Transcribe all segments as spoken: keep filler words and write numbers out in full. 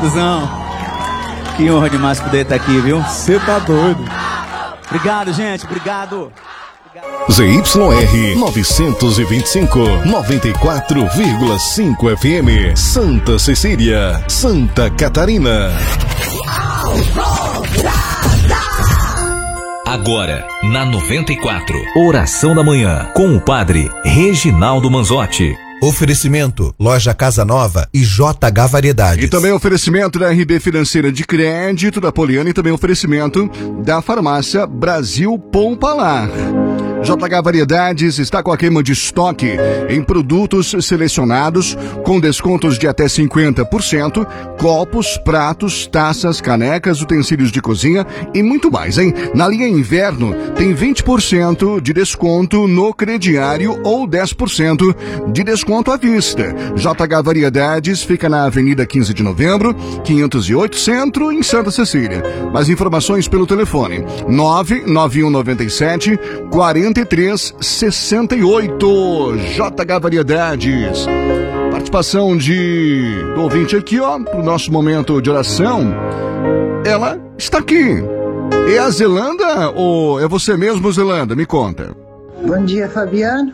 Obrigadozão. Que honra demais poder estar aqui, viu? Você tá doido. Obrigado, gente. Obrigado. Z Y R novecentos e vinte e cinco, noventa e quatro vírgula cinco F M, Santa Cecília, Santa Catarina. Agora, na noventa e quatro, Oração da Manhã, com o padre Reginaldo Manzotti. Oferecimento, Loja Casa Nova e J H Variedades. E também oferecimento da R B Financeira de Crédito, da Poliana, e também oferecimento da Farmácia Brasil Pompalar. J H Variedades está com a queima de estoque em produtos selecionados com descontos de até cinquenta por cento, copos, pratos, taças, canecas, utensílios de cozinha e muito mais, hein? Na linha inverno tem vinte por cento de desconto no crediário ou dez por cento de desconto à vista. J H Variedades fica na Avenida quinze de novembro, quinhentos e oito, Centro, em Santa Cecília. Mais informações pelo telefone nove nove um nove sete, quatro três sessenta e oito. J H Variedades. Participação de do ouvinte aqui, ó, pro nosso momento de oração. Ela está aqui. É a Zelanda ou é você mesmo, Zelanda? Me conta. Bom dia, Fabiano.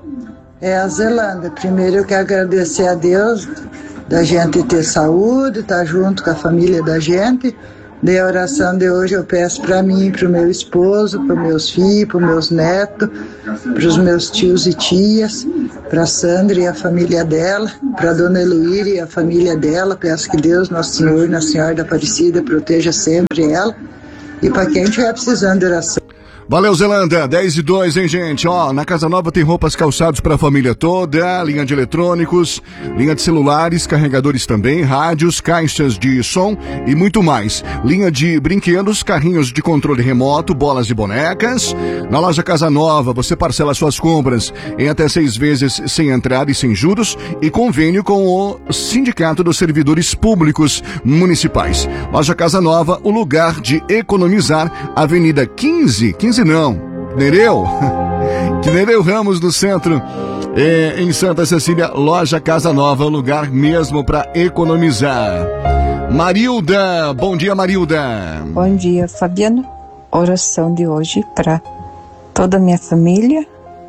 É a Zelanda. Primeiro eu quero agradecer a Deus da gente ter saúde, estar junto com a família da gente. E a oração de hoje eu peço para mim, para o meu esposo, para os meus filhos, para os meus netos, para os meus tios e tias, para a Sandra e a família dela, para a Dona Heloíra e a família dela. Peço que Deus, Nosso Senhor e Nossa Senhora da Aparecida, proteja sempre ela. E para quem estiver precisando de oração. Valeu, Zelanda, dez e dois, hein, gente? Ó, na Casa Nova tem roupas, calçados para a família toda, linha de eletrônicos, linha de celulares, carregadores também, rádios, caixas de som e muito mais. Linha de brinquedos, carrinhos de controle remoto, bolas e bonecas. Na loja Casa Nova, você parcela suas compras em até seis vezes sem entrada e sem juros e convênio com o Sindicato dos Servidores Públicos Municipais. Loja Casa Nova, o lugar de economizar, Avenida quinze, quinze não, Nereu, Nereu Ramos no centro, é, em Santa Cecília, loja Casa Nova, lugar mesmo para economizar. Marilda, bom dia, Marilda. Bom dia, Fabiano. Oração de hoje para toda a minha família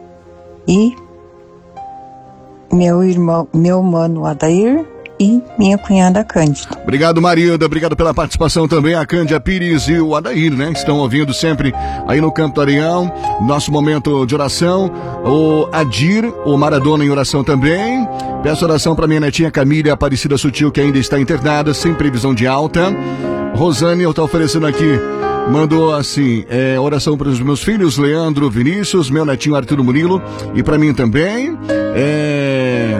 e meu irmão, meu mano Adair e minha cunhada Cândida. Obrigado, Marilda, obrigado pela participação também, a Cândia Pires e o Adair, né? Estão ouvindo sempre aí no Campo do Areião, nosso momento de oração. O Adir, o Maradona em oração também. Peço oração para minha netinha Camila Aparecida Sutil, que ainda está internada, sem previsão de alta. Rosane, eu tô oferecendo aqui, mandou assim, é, oração para os meus filhos, Leandro, Vinícius, meu netinho Arturo Murilo, e para mim também. É...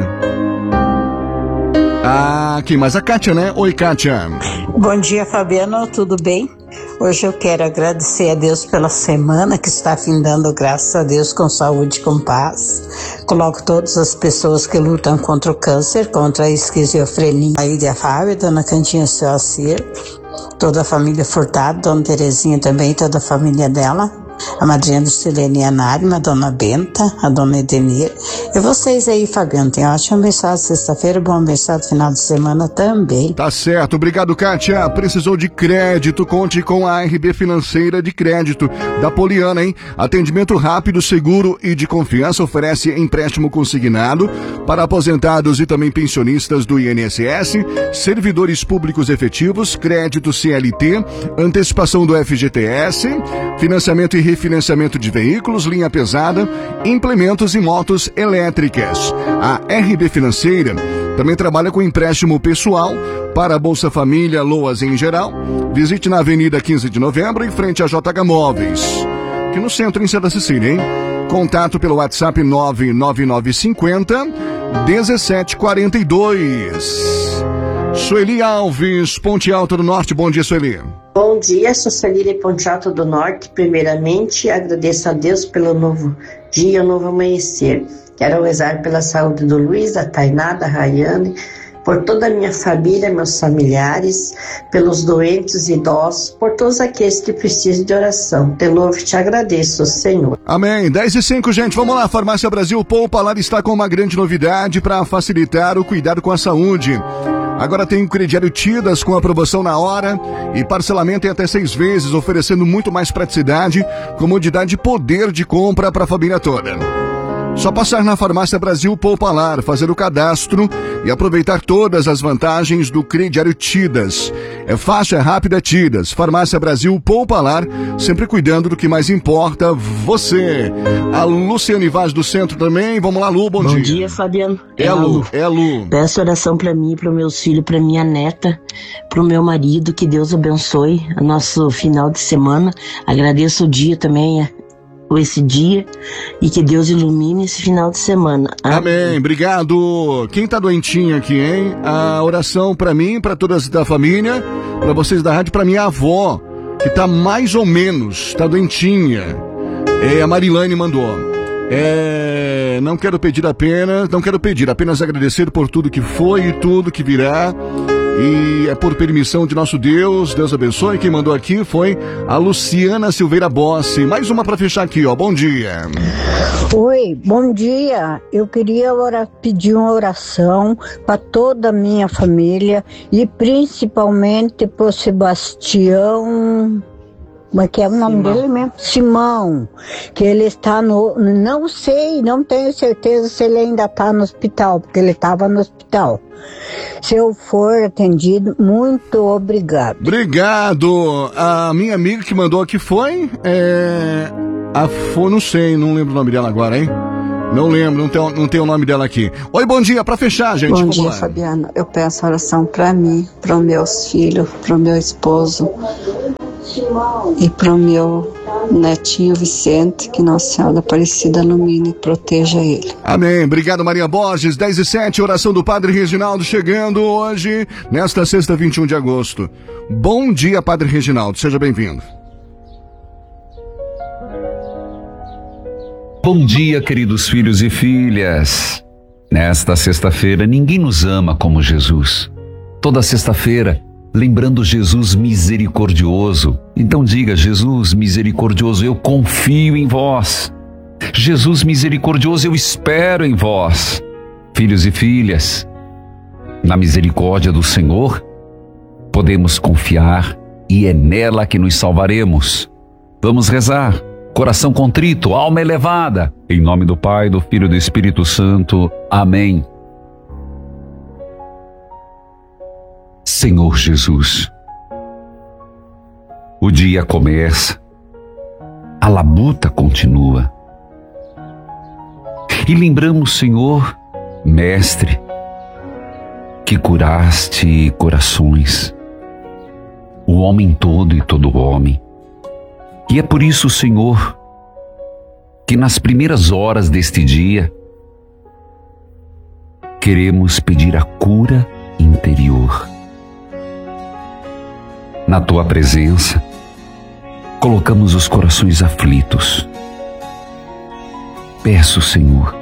Ah, quem mais? A Kátia, né? Oi, Kátia. Bom dia, Fabiano, tudo bem? Hoje eu quero agradecer a Deus pela semana que está findando, graças a Deus, com saúde, com paz. Coloco todas as pessoas que lutam contra o câncer, contra a esquizofrenia, a Ilha Fábio, Dona Cantinha Celcir, toda a família Furtado, Dona Terezinha também, toda a família dela. A madrinha do Silene Anárima, a Dona Benta, a Dona Edenir. E vocês aí, Fabiano, tenham ótimo abençoado sexta-feira, bom abençoado final de semana também. Tá certo, obrigado, Kátia. Precisou de crédito, conte com a R B Financeira de Crédito da Poliana, hein? Atendimento rápido, seguro e de confiança, oferece empréstimo consignado para aposentados e também pensionistas do I N S S, servidores públicos efetivos, crédito C L T, antecipação do F G T S, financiamento e refinanciamento de veículos, linha pesada, implementos e motos elétricas. A R B Financeira também trabalha com empréstimo pessoal para a Bolsa Família, Loas em geral. Visite na Avenida quinze de novembro, em frente a J H Móveis, aqui no centro, em Santa Cecília, hein? Contato pelo WhatsApp nove nove nove cinco zero, um sete quatro dois. Sueli Alves, Ponte Alta do Norte. Bom dia, Sueli. Bom dia, sou Celina Ponte Alta do Norte. Primeiramente, agradeço a Deus pelo novo dia, novo amanhecer. Quero rezar pela saúde do Luiz, da Tainá, da Rayane, por toda a minha família, meus familiares, pelos doentes, idosos, por todos aqueles que precisam de oração. Te louvo e te agradeço, Senhor. Amém. dez e cinco, gente. Vamos lá. Farmácia Brasil Poupalar está com uma grande novidade para facilitar o cuidado com a saúde. Agora tem o crediário Tidas com aprovação na hora e parcelamento em até seis vezes, oferecendo muito mais praticidade, comodidade e poder de compra para a família toda. Só passar na Farmácia Brasil Poupalar, fazer o cadastro e aproveitar todas as vantagens do crediário Tidas. É fácil, é rápido, é Tidas. Farmácia Brasil Poupalar, sempre cuidando do que mais importa, você. A Luciane Vaz do Centro também. Vamos lá, Lu, bom, bom dia. Bom dia, Fabiano. É, é a Lu, é a Lu. Peço oração para mim, para meus filhos, para minha neta, para o meu marido, que Deus abençoe o nosso final de semana. Agradeço o dia também, esse dia, e que Deus ilumine esse final de semana. Amém, obrigado. Quem tá doentinho aqui, hein? A oração pra mim, pra todas da família, pra vocês da rádio, pra minha avó, que tá mais ou menos, tá doentinha. É, a Marilane mandou. É, não quero pedir apenas, não quero pedir, apenas agradecer por tudo que foi e tudo que virá. E é por permissão de nosso Deus, Deus abençoe. Quem mandou aqui foi a Luciana Silveira Bossi. Mais uma para fechar aqui, ó. Bom dia. Oi, bom dia. Eu queria orar, pedir uma oração para toda a minha família e principalmente para o Sebastião. Como é que é o nome Simão. dele mesmo? Simão, que ele está no... Não sei, não tenho certeza se ele ainda está no hospital, porque ele estava no hospital. Se eu for atendido, muito obrigado. Obrigado. A minha amiga que mandou aqui foi... É... A Fo, não sei, não lembro o nome dela agora, hein? Não lembro, não tem, não tem o nome dela aqui. Oi, bom dia, para fechar, gente. Bom Vamos dia, lá. Fabiano. Eu peço oração para mim, para os meus filhos, para o meu esposo e para o meu netinho Vicente, que Nossa Senhora Aparecida ilumine e proteja ele. Amém. Obrigado, Maria Borges. dez e sete, oração do Padre Reginaldo chegando hoje, nesta sexta, vinte e um de agosto. Bom dia, Padre Reginaldo. Seja bem-vindo. Bom dia, queridos filhos e filhas. Nesta sexta-feira, ninguém nos ama como Jesus. Toda sexta-feira, lembrando Jesus misericordioso. Então diga: Jesus misericordioso, eu confio em vós. Jesus misericordioso, eu espero em vós. Filhos e filhas, na misericórdia do Senhor, podemos confiar e é nela que nos salvaremos. Vamos rezar. Coração contrito, alma elevada. Em nome do Pai, do Filho e do Espírito Santo. Amém. Senhor Jesus, o dia começa, a labuta continua. E lembramos, Senhor, Mestre, que curaste corações, o homem todo e todo homem. E é por isso, Senhor, que nas primeiras horas deste dia, queremos pedir a cura interior. Na Tua presença, colocamos os corações aflitos. Peço, Senhor,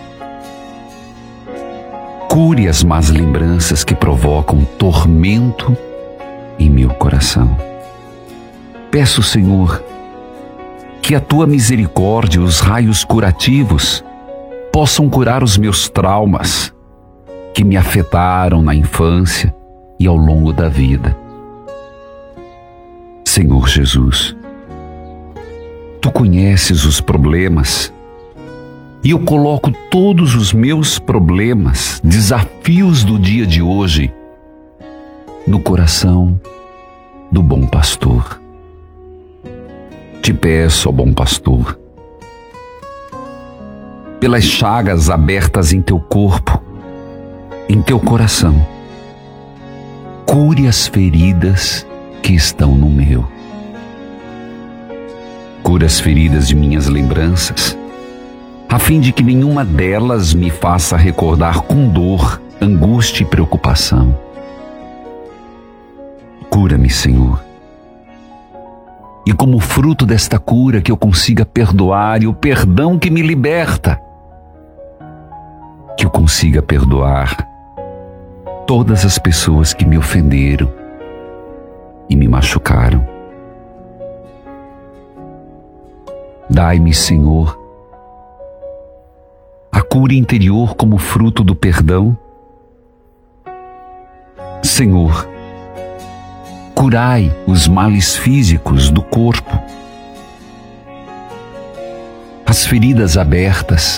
cure as más lembranças que provocam tormento em meu coração. Peço, Senhor, que a Tua misericórdia e os raios curativos possam curar os meus traumas que me afetaram na infância e ao longo da vida. Senhor Jesus, Tu conheces os problemas e eu coloco todos os meus problemas, desafios do dia de hoje, no coração do bom pastor. Te peço, ó bom pastor, pelas chagas abertas em Teu corpo, em Teu coração, cure as feridas que estão no meu. Cura as feridas de minhas lembranças, a fim de que nenhuma delas me faça recordar com dor, angústia e preocupação. Cura-me, Senhor. E como fruto desta cura que eu consiga perdoar, e o perdão que me liberta, que eu consiga perdoar todas as pessoas que me ofenderam e me machucaram. Dai-me, Senhor, a cura interior como fruto do perdão Senhor, curai os males físicos do corpo, as feridas abertas,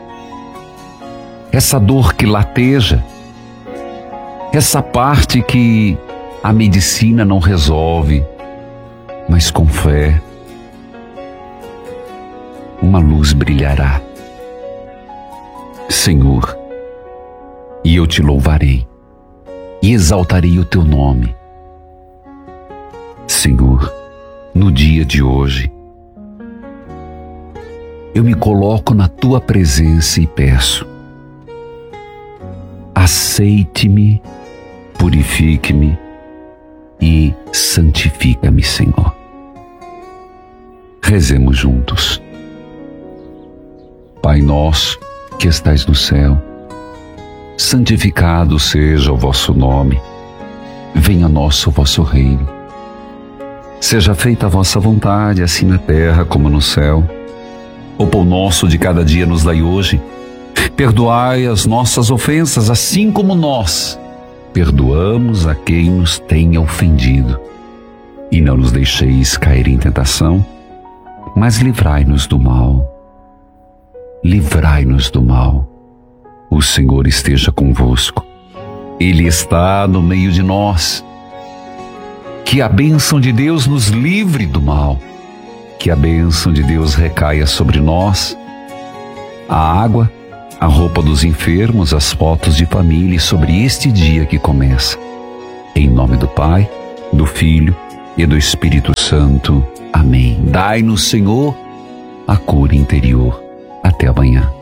essa dor que lateja, essa parte que a medicina não resolve, mas com fé, uma luz brilhará. Senhor, e eu te louvarei e exaltarei o teu nome. Senhor, no dia de hoje, eu me coloco na tua presença e peço: aceite-me, purifique-me e santifica-me, Senhor. Rezemos juntos. Pai nosso que estais no céu, santificado seja o vosso nome. Venha a nós o vosso reino. Seja feita a vossa vontade, assim na terra como no céu. O pão nosso de cada dia nos dai hoje. Perdoai as nossas ofensas, assim como nós perdoamos a quem nos tenha ofendido. E não nos deixeis cair em tentação, mas livrai-nos do mal. Livrai-nos do mal. O Senhor esteja convosco. Ele está no meio de nós. Que a bênção de Deus nos livre do mal. Que a bênção de Deus recaia sobre nós. A água, a roupa dos enfermos, as fotos de família sobre este dia que começa. Em nome do Pai, do Filho e do Espírito Santo. Amém. Dai-nos, Senhor, a cura interior. Até amanhã.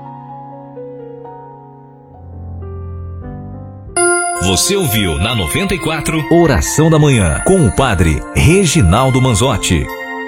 Você ouviu na noventa e quatro Oração da Manhã com o Padre Reginaldo Manzotti.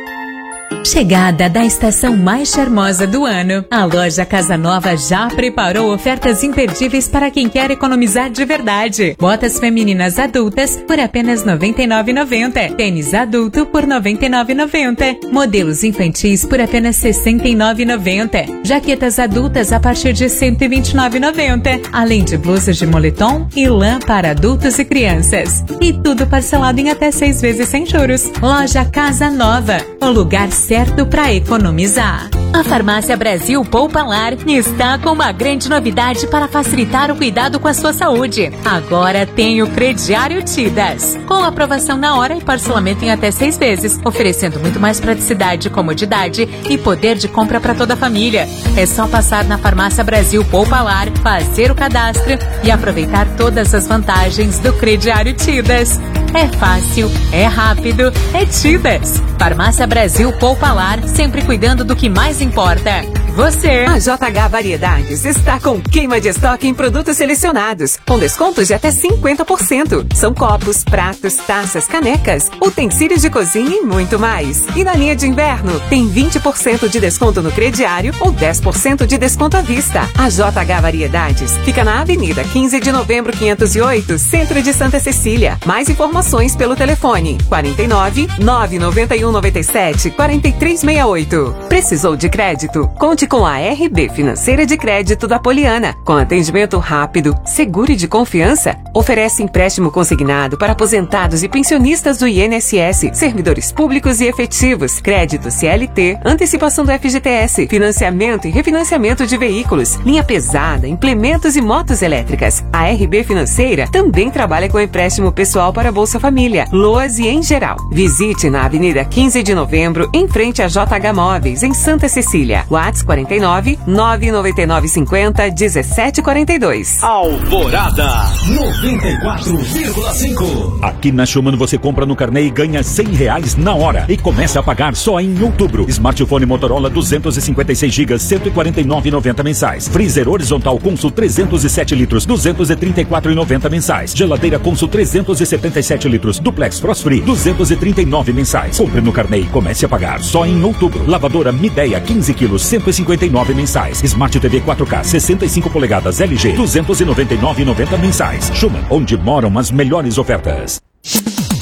Chegada da estação mais charmosa do ano, a loja Casa Nova já preparou ofertas imperdíveis para quem quer economizar de verdade. Botas femininas adultas por apenas noventa e nove reais e noventa centavos. Tênis adulto por noventa e nove reais e noventa centavos. Modelos infantis por apenas sessenta e nove reais e noventa centavos. Jaquetas adultas a partir de cento e vinte e nove reais e noventa centavos. Além de blusas de moletom e lã para adultos e crianças. E tudo parcelado em até seis vezes sem juros. Loja Casa Nova, o lugar certo para economizar. A Farmácia Brasil Poupa Lar está com uma grande novidade para facilitar o cuidado com a sua saúde. Agora tem o Crediário Tidas, com aprovação na hora e parcelamento em até seis vezes, oferecendo muito mais praticidade, comodidade e poder de compra para toda a família. É só passar na Farmácia Brasil Poupa Lar, fazer o cadastro e aproveitar todas as vantagens do Crediário Tidas. É fácil, é rápido, é Tidas. Farmácia Brasil Poupa Lar, sempre cuidando do que mais importa. Você. A J H Variedades está com queima de estoque em produtos selecionados, com descontos de até cinquenta por cento. São copos, pratos, taças, canecas, utensílios de cozinha e muito mais. E na linha de inverno, tem vinte por cento de desconto no crediário ou dez por cento de desconto à vista. A J H Variedades fica na Avenida quinze de novembro quinhentos e oito, Centro de Santa Cecília. Mais informações pelo telefone quarenta e nove, nove nove um nove sete, quatro três seis oito. Precisou de crédito? Conte com a R B Financeira de Crédito da Poliana. Com atendimento rápido, seguro e de confiança, oferece empréstimo consignado para aposentados e pensionistas do I N S S, servidores públicos e efetivos, crédito C L T, antecipação do F G T S, financiamento e refinanciamento de veículos, linha pesada, implementos e motos elétricas. A R B Financeira também trabalha com empréstimo pessoal para Bolsa Família, Loas e em geral. Visite na Avenida quinze de novembro, em frente a J H Móveis, em Santa Cecília. WhatsApp quarenta e nove, nove nove nove cinco zero, dezessete quarenta e dois. Alvorada noventa e quatro vírgula cinco. Aqui na Schumann você compra no carnê e ganha cem reais na hora e começa a pagar só em outubro. Smartphone Motorola duzentos e cinquenta e seis gigas, cento e quarenta e nove reais e noventa mensais. Freezer horizontal Consul trezentos e sete litros, duzentos e trinta e quatro reais e noventa mensais. Geladeira Consul trezentos e setenta e sete litros, Duplex Frost Free, duzentos e trinta e nove mensais. Compre no carnê e comece a pagar só em outubro. Lavadora Midea quinze quilos, cento e cinquenta e nove mensais. Smart T V quatro K sessenta e cinco polegadas L G, duzentos e noventa e nove reais e noventa mensais. Schumann, onde moram as melhores ofertas.